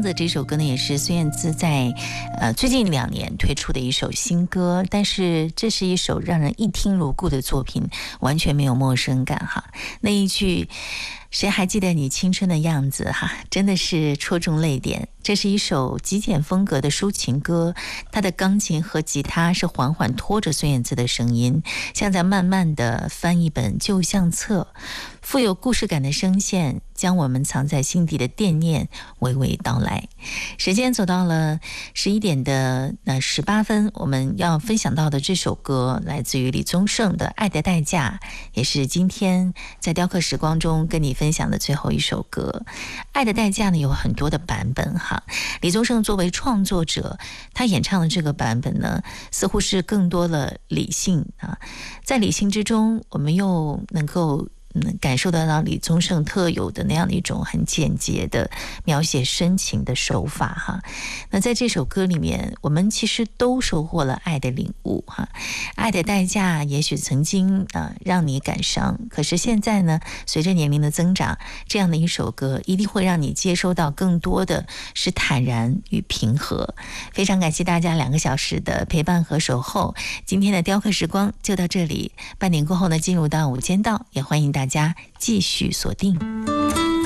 样子这首歌呢，也是孙燕姿在最近2年推出的一首新歌，但是这是一首让人一听如故的作品，完全没有陌生感哈。那一句谁还记得你青春的样子哈，真的是戳中泪点。这是一首极简风格的抒情歌，它的钢琴和吉他是缓缓拖着孙燕姿的声音，像在慢慢的翻一本旧相册，富有故事感的声线将我们藏在心底的惦念娓娓道来。时间走到了11点的18分，我们要分享到的这首歌来自于李宗盛的《爱的代价》，也是今天在雕刻时光中跟你分享的最后一首歌。爱的代价呢有很多的版本哈，李宗盛作为创作者，他演唱的这个版本呢，似乎是更多了理性啊，在理性之中，我们又能够感受得到李宗盛特有的那样的一种很简洁的描写深情的手法哈。那在这首歌里面，我们其实都收获了爱的领悟哈。爱的代价也许曾经让你感伤，可是现在呢，随着年龄的增长，这样的一首歌一定会让你接收到更多的是坦然与平和。非常感谢大家2个小时的陪伴和守候，今天的雕刻时光就到这里，半点过后呢，进入到午间道，也欢迎大家继续锁定。